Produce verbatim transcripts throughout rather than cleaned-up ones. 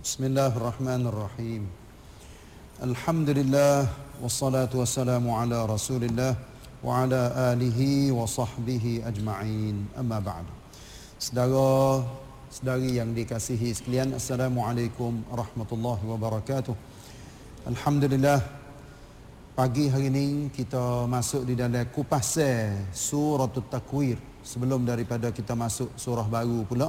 Bismillahirrahmanirrahim. Alhamdulillah wassalatu wassalamu ala Rasulillah wa ala alihi wa sahbihi ajma'in. Amma ba'd. Saudara saudari yang dikasihi sekalian, assalamualaikum warahmatullahi wabarakatuh. Alhamdulillah, pagi hari ini kita masuk di dalam kupasan surah At-Takwir. Sebelum daripada kita masuk surah baru pula,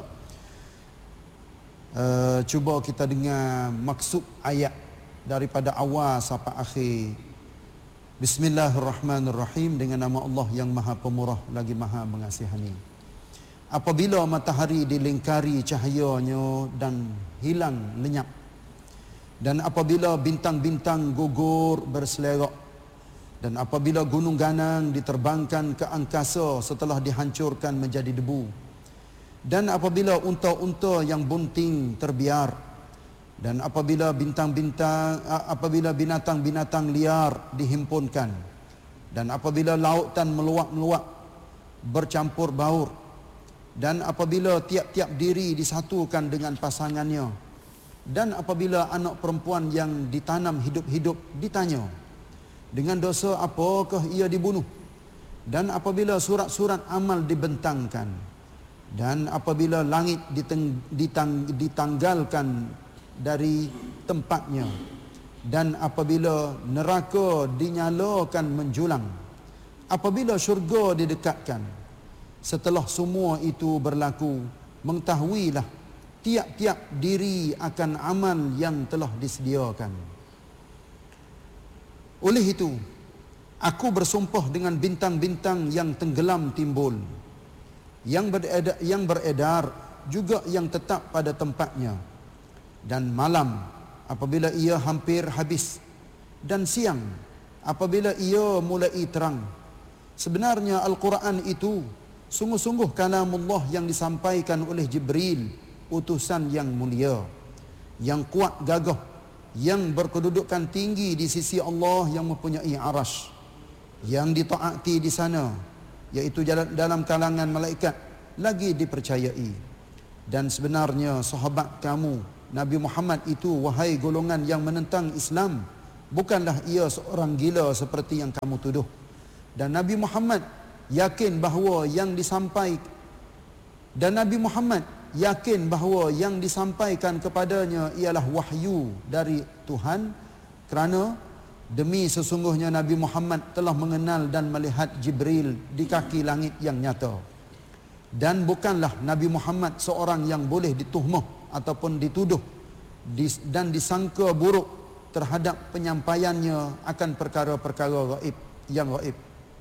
Uh, cuba kita dengar maksud ayat daripada awal sampai akhir. Bismillahirrahmanirrahim, dengan nama Allah yang Maha Pemurah lagi Maha Mengasihani. Apabila matahari dilingkari cahayanya dan hilang lenyap, dan apabila bintang-bintang gugur berselerak, dan apabila gunung ganang diterbangkan ke angkasa setelah dihancurkan menjadi debu, dan apabila unta-unta yang bunting terbiar, dan apabila bintang-bintang apabila binatang-binatang liar dihimpunkan, dan apabila lautan meluap-meluap bercampur baur, dan apabila tiap-tiap diri disatukan dengan pasangannya, dan apabila anak perempuan yang ditanam hidup-hidup ditanya, dengan dosa apakah ia dibunuh, dan apabila surat-surat amal dibentangkan, dan apabila langit diteng, ditang, ditanggalkan dari tempatnya, dan apabila neraka dinyalakan menjulang, apabila syurga didekatkan, setelah semua itu berlaku, mengetahuilah tiap-tiap diri akan amal yang telah disediakan. Oleh itu, aku bersumpah dengan bintang-bintang yang tenggelam timbul, yang beredar, yang beredar juga yang tetap pada tempatnya, dan malam apabila ia hampir habis, dan siang apabila ia mulai terang. Sebenarnya Al-Quran itu sungguh-sungguh kalamullah yang disampaikan oleh Jibril, utusan yang mulia, yang kuat gagah, yang berkedudukan tinggi di sisi Allah yang mempunyai arash, yang ditaati di sana, iaitu dalam kalangan malaikat, lagi dipercayai. Dan sebenarnya sahabat kamu Nabi Muhammad itu, wahai golongan yang menentang Islam, bukanlah ia seorang gila seperti yang kamu tuduh. Dan Nabi Muhammad yakin bahawa yang disampaikan dan Nabi Muhammad yakin bahawa yang disampaikan kepadanya ialah wahyu dari Tuhan, kerana demi sesungguhnya Nabi Muhammad telah mengenal dan melihat Jibril di kaki langit yang nyata. Dan bukanlah Nabi Muhammad seorang yang boleh dituhmah ataupun dituduh dan disangka buruk terhadap penyampaiannya akan perkara-perkara gaib yang gaib.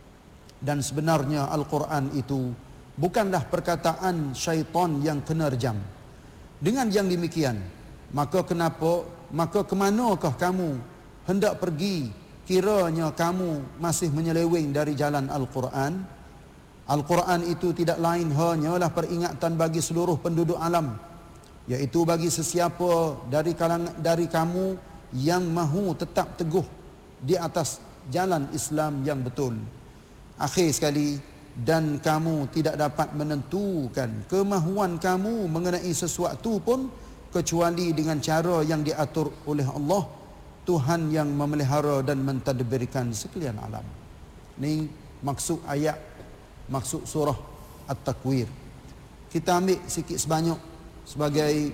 Dan sebenarnya Al-Quran itu bukanlah perkataan syaitan yang kena rejam. Dengan yang demikian, maka kenapa maka kemanakah kamu hendak pergi, kiranya kamu masih menyeleweng dari jalan Al-Quran? Al-Quran itu tidak lain hanyalah peringatan bagi seluruh penduduk alam, iaitu bagi sesiapa dari kalangan dari kamu yang mahu tetap teguh di atas jalan Islam yang betul. Akhir sekali, dan kamu tidak dapat menentukan kemahuan kamu mengenai sesuatu pun kecuali dengan cara yang diatur oleh Allah, Tuhan yang memelihara dan mentadbirkan sekalian alam. Ini maksud ayat, maksud surah At-Takwir. Kita ambil sikit sebanyak sebagai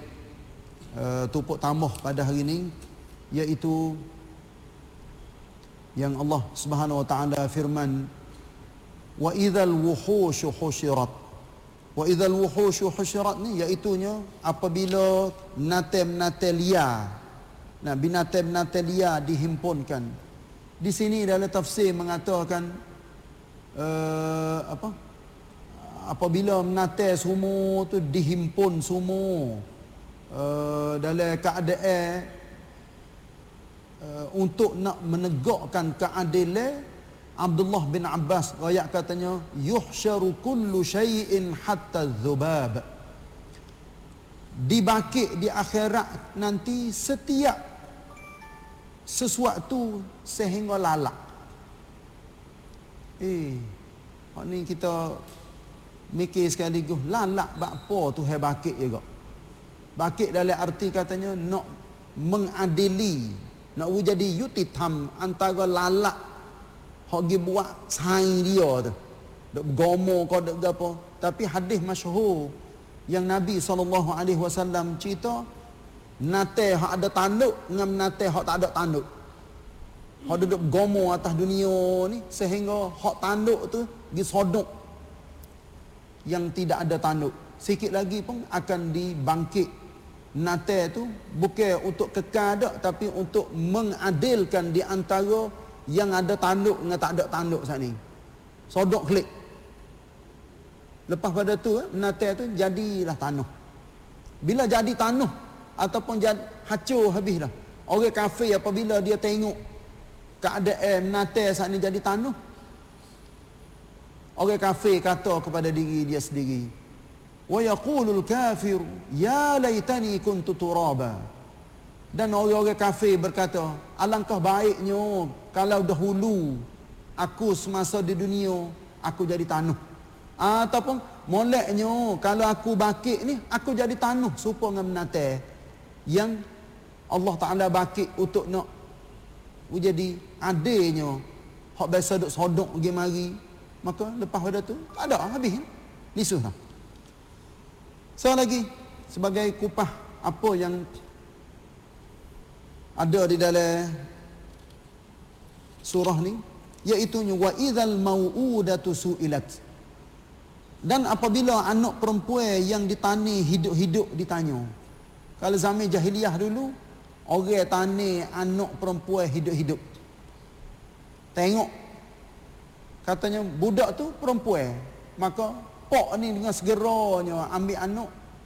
uh, tupuk tambah pada hari ini, iaitu yang Allah Subhanahu wa taala firman, wa idzal wuhushu husyirat. Wa idzal wuhushu husyirat ni iaitunya apabila natem-natem liar, nah, binatang-binatang liar dihimpunkan. Di sini dalam tafsir mengatakan uh, apa? Apabila binatang semua tu dihimpun semua uh, dalam keadaan uh, untuk nak menegakkan keadilan, Abdullah bin Abbas ayat katanya, yuhsyaru kullu syai'in hatta dzubab. Dibangkit di akhirat nanti setiap sesuatu sehingga lalak. Eh, hak ni kita mikir sekaligus, lalak bak apa tu hai bakit juga. Bakit dalam arti katanya nak mengadili, nak jadi yutitam antara lalak hok gi buat saing dia tu. Dok gomo kau dok gapo. Tapi hadis masyhur yang Nabi sallallahu alaihi wasallam cerita nate hak ada tanduk dengan nate hak tak ada tanduk. Hak duduk gomo atas dunia ni sehingga hak tanduk tu disodok yang tidak ada tanduk. Sikit lagi pun akan dibangkit. Nate tu bukan untuk kekal dak, tapi untuk mengadilkan di antara yang ada tanduk dengan tak ada tanduk saat ni. Sodok klik. Lepas pada tu nate tu jadilah tanah. Bila jadi tanah ataupun jadi hancur habis dah. Orang kafir apabila dia tengok keadaan nate saat ni jadi tanah, orang kafir kata kepada diri dia sendiri, wa yaqulul kafir ya laitani kuntu turaba. Dan orang-orang kafir berkata, alangkah baiknya kalau dahulu aku semasa di dunia aku jadi tanah. Ataupun moleknya kalau aku bakit ni aku jadi tanah serupa dengan menate yang Allah Taala bakit untuk nak jadi adilnya hak biasa duk sodok pergi mari. Maka lepas pada tu tak ada, habis lisuh dah. So lagi sebagai kupah apa yang ada di dalam surah ni, iaitu wa idzal mau'udatu su'ilat. Dan apabila anak perempuan yang ditani hidup-hidup ditanya. Kalau zaman jahiliah dulu, orang tani anak perempuan hidup-hidup. Tengok katanya budak tu perempuan, maka pok ni dengan segeranya ambil anak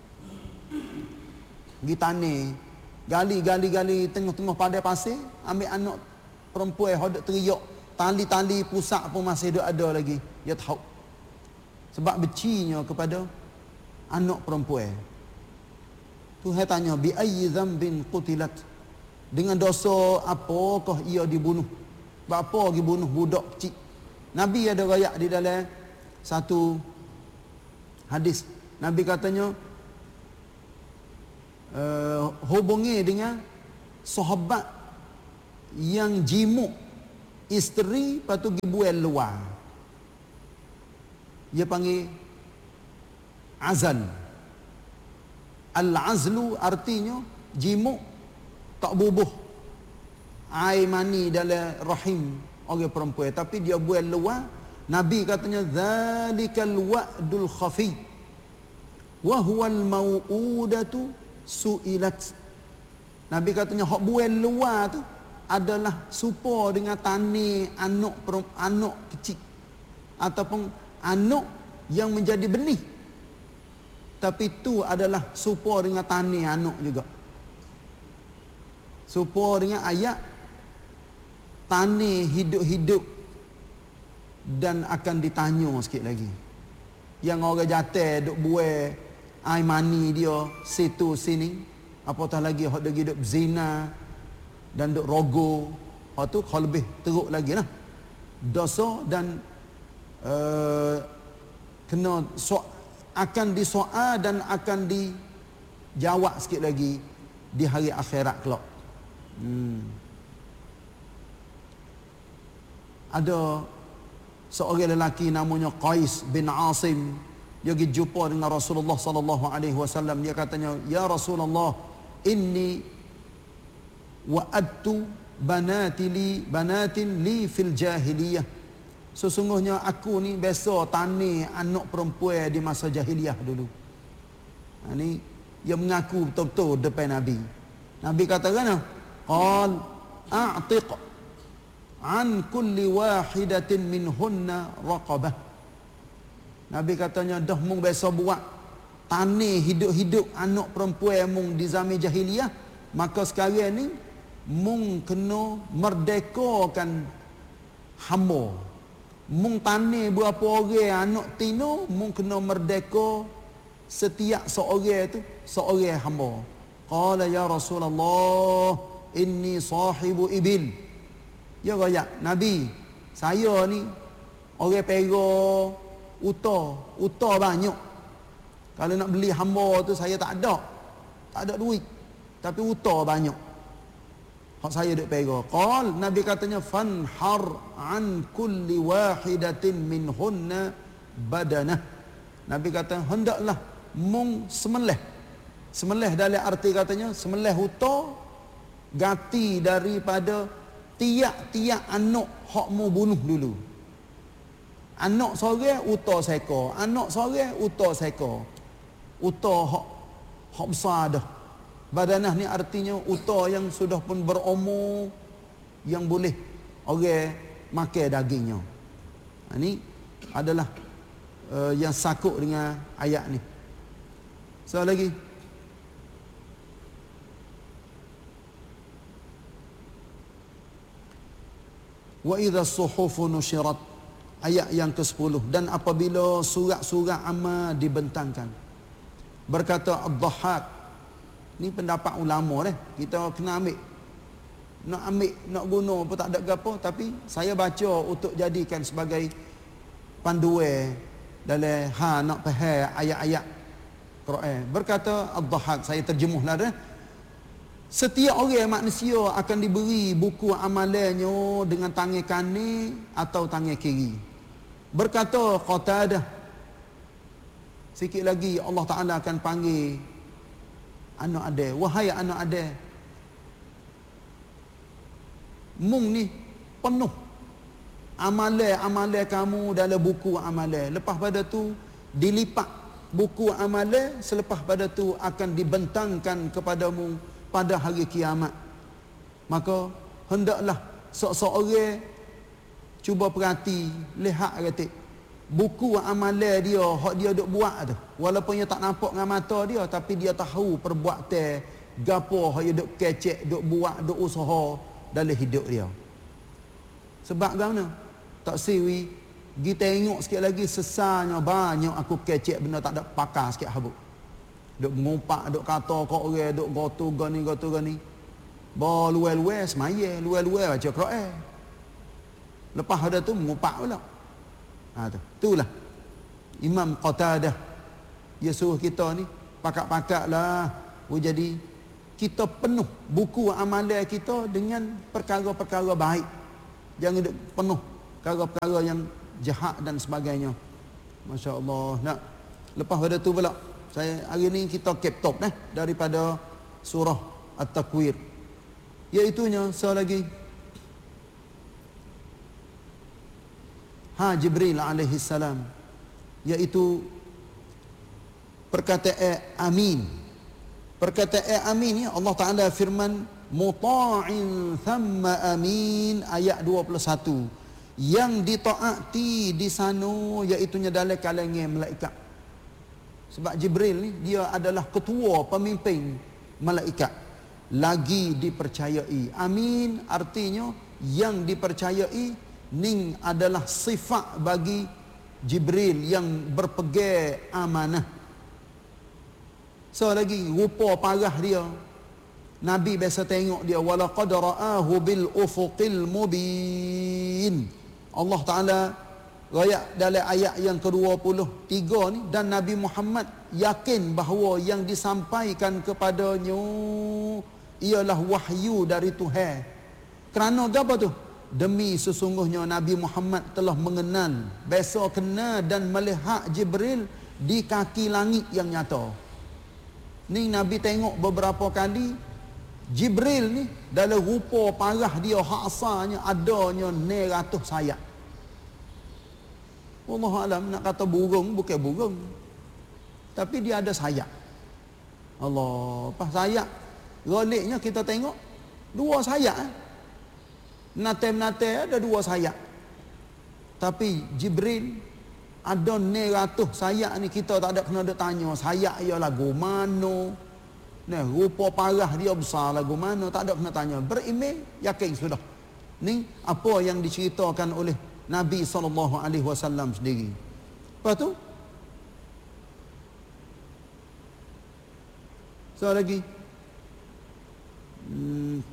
pergi tani, gali-gali-gali tengah-tengah padai pasir, ambil anak perempuan hodok teriak, tali-tali pusat pun masih ada lagi. Dia tahu sebab becinya kepada anak perempuan. Tuhan tanya, bi ayyi dzambin qutilat, dengan dosa apakah ia dibunuh? Sebab apa dibunuh budak kecil? Nabi ada rayak di dalam satu hadis. Nabi katanya uh, hubungi dengan sahabat yang jimuk isteri patu pergi bual luar. Dia panggil azal. Al-azlu artinya jimuk tak bubuh air mani dalam rahim orang perempuan, tapi dia buat luar. Nabi katanya zalikal wa'dul khafi wa huwal mau'udatu su'ilat. Nabi katanya hak buat luar tu adalah serupa dengan tani anak anak kecil ataupun anak yang menjadi benih, tapi itu adalah serupa dengan tani anak juga, serupa dengan ayat tani hidup-hidup dan akan ditanya sikit lagi. Yang orang jatuh duk buai air mani dia situ sini, apatah lagi hak duk hidup zina dan duk rogo, hak tu hak lebih teruk lagi lah dosa. Dan Uh, kena so, akan disoal dan akan dijawab sikit lagi di hari akhirat kelak. Hmm. Ada seorang lelaki namanya Qais bin Asim. Dia pergi jumpa dengan Rasulullah sallallahu alaihi wasallam. Dia katanya, ya Rasulullah, inni wa'adtu banati li banatin li fil jahiliyah. Sesungguhnya aku ni biasa tani anak perempuan di masa jahiliah dulu. Ha, ni dia mengaku betul-betul depan Nabi. Nabi kata kan, qal a'tiq an kulli wahidatin minhunna raqabah. Nabi katanya dah mung biasa buat tani hidup-hidup anak perempuan mung di zaman jahiliah, maka sekarang ni mung kena merdekakan hamba. Mung tani berapa orang anak tino, mung kena merdeka setiap seorang tu seorang hamba. Qala ya Rasulullah inni sahibu ibil. Ya raya Nabi, saya ni orang pera uta, uta banyak. Kalau nak beli hamba tu saya tak ada. tak ada duit, tapi utah banyak. Hak saya duk pega. Qal, Nabi katanya fanhar an kulli wahidatin minhunna badanah. Nabi kata hendaklah mung semelih. Semelih dalam arti katanya semelih utah ganti daripada tiap-tiap anak hak mau bunuh dulu. Anak seorang utah seekor, anak seorang utah seekor. Utah hak hak besar dah. Badanah ni artinya utah yang sudah pun berumur, yang boleh orang makan dagingnya. Ini adalah uh, yang sakut dengan ayat ni. So lagi wa idza suhufu nushirat, ayat yang kesepuluh, dan apabila surat-surat amal dibentangkan. Berkata Ad-Dhahhak, ni pendapat ulama dah, kita kena ambil, nak ambil, nak guna pun tak ada gapo, tapi saya baca untuk jadikan sebagai panduan dalam ha nak faham ayat-ayat Quran. Berkata Ad-Dhahhak, saya terjemuhlah dah, setiap orang manusia akan diberi buku amalannya dengan tangan kanan atau tangan kiri. Berkata Qatadah, sikit lagi Allah Ta'ala akan panggil anak ada, wahai anak ada, mung ni penuh amalan-amalan kamu dalam buku amalan. Lepas pada tu dilipat buku amalan, selepas pada tu akan dibentangkan kepadamu pada hari kiamat. Maka hendaklah seorang cuba perhati, lihat kata buku amalan dia, hak dia duk buat tu, walaupun dia tak nampak dengan mata dia, tapi dia tahu perbuatan gapo hak dia duk kecek, duk buat, duk usaha dalam hidup dia. Sebab gimana? Tak siwi kita tengok sikit lagi sesanya banyak aku kecek benda tak ada pakar sikit habuk. Duk ngumpak, duk kata kau orang, duk gotu gani gotu gani. Ba luar-luar semaya, luar-luar baca Quran. Lepas ada tu ngumpak pula. Ha tu. Itulah Imam Qatadah dia suruh kita ni pakak-pakaklah oh, jadi kita penuh buku amalan kita dengan perkara-perkara baik. Jangan duk penuh perkara-perkara yang jahat dan sebagainya. Masya-Allah. Nak lepas pada tu pula saya hari ni kita cap top eh daripada surah At-Takwir, iaitunya selagi ha Jibril alaihi salam, iaitu perkataan amin. Perkataan amin ni Allah Taala firman muta'in thamma amin, ayat dua puluh satu, yang ditaati di sana iaitunya dalam kalangan malaikat. Sebab Jibril ni dia adalah ketua pemimpin malaikat, lagi dipercayai. Amin artinya yang dipercayai, ning adalah sifat bagi Jibril yang berpegang amanah. So lagi rupa parah dia, Nabi biasa tengok dia, walaqad ra'ahu bil ufuqil mubin. Allah Taala ayat dalam ayat yang ke dua puluh tiga ni, dan Nabi Muhammad yakin bahawa yang disampaikan kepadanya ialah wahyu dari Tuhan. Kerana apa tu? Demi sesungguhnya Nabi Muhammad telah mengenal, biasa kenal dan melihat Jibril di kaki langit yang nyata. Ni Nabi tengok beberapa kali Jibril ni dalam rupa parah dia, hak asalnya adanya enam ratus sayap. Wallahu alam, nak kata burung bukan burung, tapi dia ada sayap. Allah, pas sayap roliknya kita tengok dua sayap eh? Nate-nate ada dua sayap. Tapi Jibril ada enam ratus sayap ni, kita tak ada kena ada tanya sayap ia lagu mana. Nah, rupa parah dia besar lagu mana, tak ada kena tanya. Beriman, yakin sudah. Ni apa yang diceritakan oleh Nabi sallallahu alaihi wasallam sendiri. Lepas tu so lagi hmm.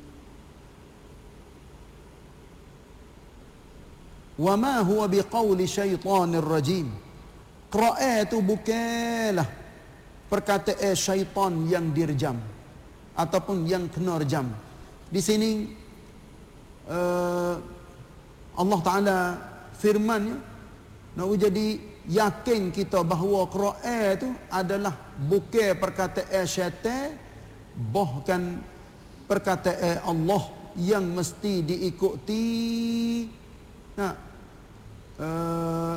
wa ma huwa biqauli syaitanir rajim. Qira'at tu bukanlah perkataan syaitan yang direjam ataupun yang kena rejam. Di sini uh, Allah Ta'ala firmannya nak jadi yakin kita bahawa Quran itu adalah bukan perkataan syaitan, bahkan perkataan Allah yang mesti diikuti. Nah, uh,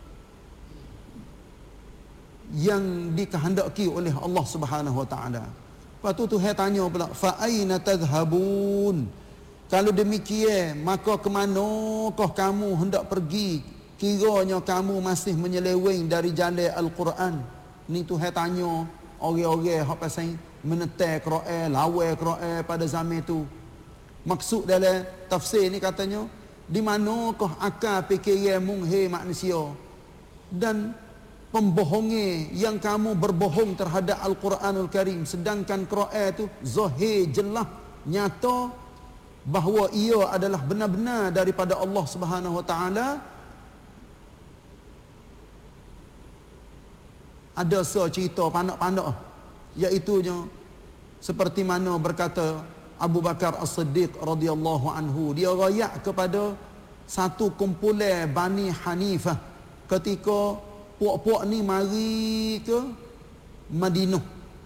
yang dikehendaki oleh Allah Subhanahu Wa Taala. Lepas tu Tuhan tanya pula, fa aina tadhhabun? Kalau demikian, maka ke manakah kamu hendak pergi? Kiranya kamu masih menyeleweng dari jalan Al-Quran. Ni Tuhan tanya orang-orang hak pasal menetai Quran, lawan Quran pada zaman tu. Maksud dalam tafsir ni katanya, di manakah akal fikiranmu hai manusia? Dan pembohongi yang kamu berbohong terhadap Al-Quranul Karim, sedangkan Quran itu zahir, jelas, nyata bahawa ia adalah benar-benar daripada Allah Subhanahu Wa Taala. Ada secerita panak-panak, iaitunya seperti mana berkata Abu Bakar As-Siddiq radhiyallahu anhu, dia rayak kepada satu kumpulan Bani Hanifah ketika puak-puak ni mari ke Madinah.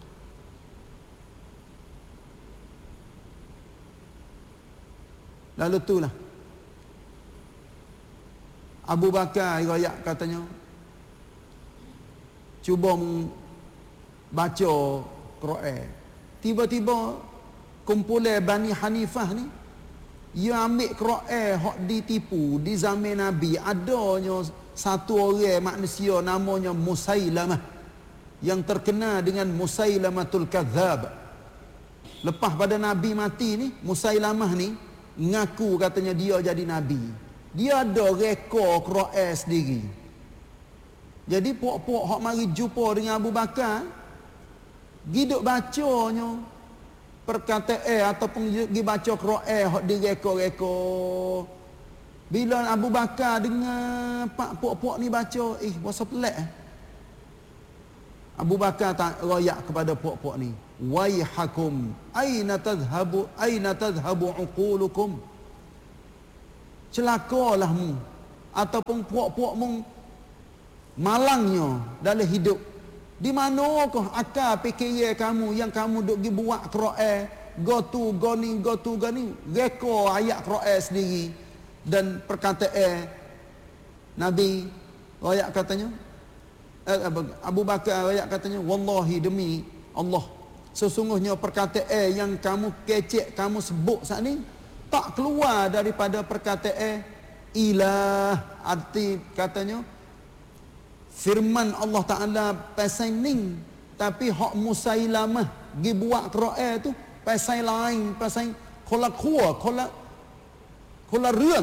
Lalu itulah Abu Bakar rayak katanya, cuba baca Quran. Tiba-tiba kumpulan Bani Hanifah ni, ia ambil Quran hak ditipu di zaman Nabi. Adanya satu orang manusia namanya Musailamah, yang terkenal dengan Musailamatul Kadzab. Lepas pada Nabi mati ni, Musailamah ni ngaku katanya dia jadi Nabi. Dia ada rekod Quran sendiri. Jadi puak-puak hak mari jumpa dengan Abu Bakar, giduk bacanya perkataan ataupun gi baca Quran hak direka-reka. Bila Abu Bakar dengar pak puak-puak ni baca, eh bahasa pelik eh. Abu Bakar tak royak kepada puak-puak ni, waihakum aina tadhhabu aina tadhhabu uqulukum? Celakalahmu ataupun puak-puakmu malangnya dalam hidup. Di manakah akal fikiran kamu yang kamu duk gi buat Quran, go tu go ni go tu go ni, reka ayat Quran sendiri. Dan perkataan Nabi rakyat katanya, eh, Abu Bakar rakyat katanya, wallahi demi Allah, sesungguhnya perkataan yang kamu kecek, kamu sebut saat ni tak keluar daripada perkataan ilah. Arti katanya firman Allah Ta'ala pasal ni, tapi hak Musailamah gi buat Quran tu pasal lain, pasal kolak kuah, kolak kolak reang.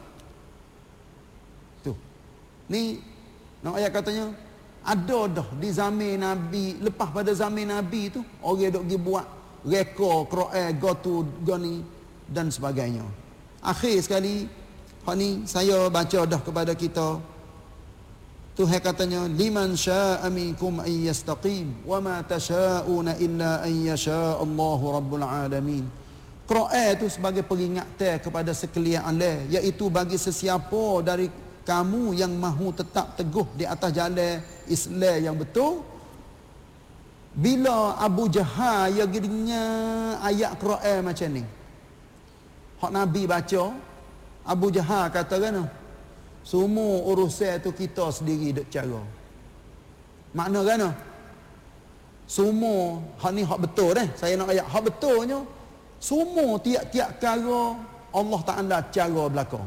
Tu. Ni nak ayat katanya ada dah di zaman Nabi, lepas pada zaman Nabi tu orang dok gi buat reka Quran go tu go ni dan sebagainya. Akhir sekali hak ni saya baca dah kepada kita. Tuhan katanya, liman syaa'a minkum ay yastaqim wa ma tasyaa'una illa an yasha' Allahu rabbul alamin. Quran itu sebagai peringatan kepada sekalian anda, iaitu bagi sesiapa dari kamu yang mahu tetap teguh di atas jalan Islam yang betul. Bila Abu Jahal ya girinya ayat Quran macam ni, hak Nabi baca, Abu Jahal kata kan, semua urusan tu kita sendiri duk cara. Makna kan? Semua hak ni hak betul dah. Saya nak ayat hak betulnya. Semua tiap-tiap perkara Allah Ta'ala cara belakang.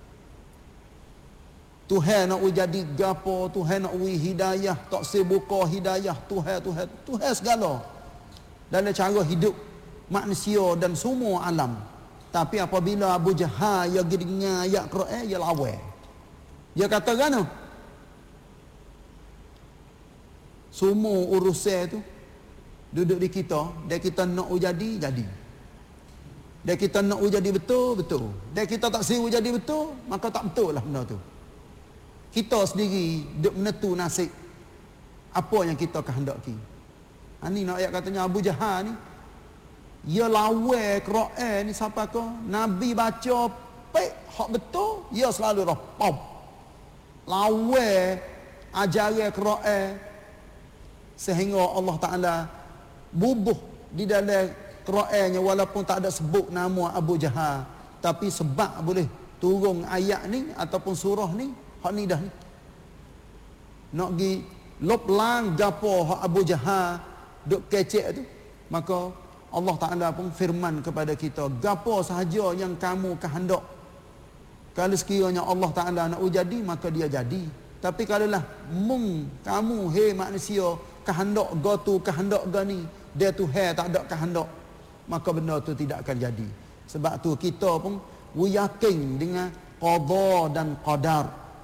Tuhan nak jadi gapo, Tuhan nak wi hidayah, tak sebuka hidayah, Tuhan Tuhan Tuhan segala dalam cara hidup manusia dan semua alam. Tapi apabila Abu Jahal ya gidingnya ayat Quran, ya lawan. Dia kata kan, semua urusan tu duduk di kita, dan kita nak jadi jadi. Dan kita nak jadi betul betul. Dan kita tak siru jadi betul, maka tak betul lah benda tu. Kita sendiri duk menentu nasib apa yang kita kehendaki. Ha ni nak ayat katanya Abu Jahal ni ya lawa Quran ni siapa ke? Nabi baca pek hak betul, ya selalu dah pom. Lawa ajaran Quran sehingga Allah Taala bubuh di dalam Qurannya walaupun tak ada sebut nama Abu Jahal, tapi sebab boleh turun ayat ni ataupun surah ni, hak ni dah ni. Nak gi lop lang gapo hak Abu Jahal duk kecek tu, maka Allah Taala pun firman kepada kita, gapo sahaja yang kamu kehendak, kalau sekiranya Allah Taala nak jadi maka dia jadi. Tapi kalaulah mung kamu hei manusia kehendak go tu kehendak go ni, dia tu hai tak ada kehendak, maka benda tu tidak akan jadi. Sebab tu kita pun yakin dengan qada dan qadar,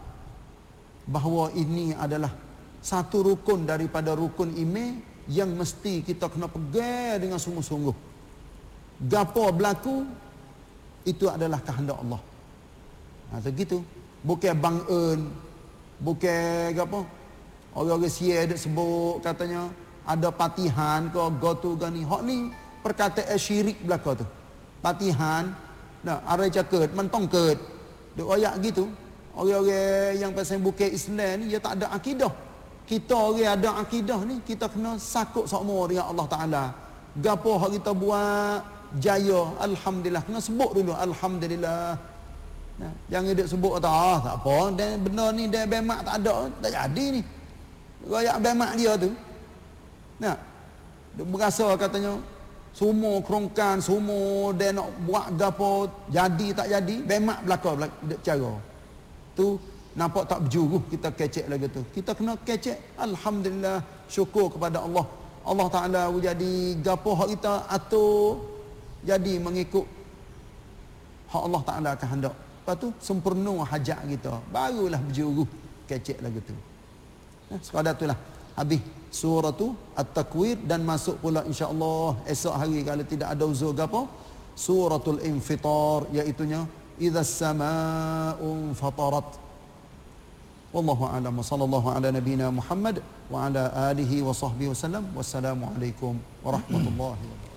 bahawa ini adalah satu rukun daripada rukun iman yang mesti kita kena pegang dengan sungguh-sungguh. Gapo berlaku itu adalah kehendak Allah. Ha begitu. Bukan bang-eun, bukan gapo. Orang-orang sia dak sebut katanya ada patihan ke gotu gani. Hak ni perkataan syirik belaka tu. Patihan nah are caket mentong ket. Duk ayat gitu. Orang-orang yang pasal bukan Islam ni dia tak ada akidah. Kita orang ada akidah ni, kita kena sakut sama dengan Allah Taala. Gapo hak kita buat jaya, alhamdulillah, kena sebut dulu alhamdulillah. Nah, jangan dia sebut kata ah tak apa, dan benda ni dia bemak tak ada, tak jadi ni. Royak bemak dia tu. Nah, dia berasa katanya semua kerongkan, semua dia nak buat gapo jadi tak jadi, bemak belaka belaka cara. Tu nampak tak berjuruh kita kecek lagi tu. Kita kena kecek, alhamdulillah, syukur kepada Allah. Allah Taala jadi gapo hak kita atur jadi mengikut hak Allah Taala kehendak. Lepas tu sempurna hajat kita, barulah berjuruh kecek lagi tu. Nah, sekadar itulah habis surah tu At-Takwir, dan masuk pula insya-Allah esok hari kalau tidak ada uzur gapo suratul Infitar, iaitu nya idzas samaa'u fatarat. Wallahu a'lam. Sallallahu ala nabiyyina Muhammad wa ala alihi wa sahbihi wasallam. Wassalamu alaikum warahmatullahi wabarakatuh.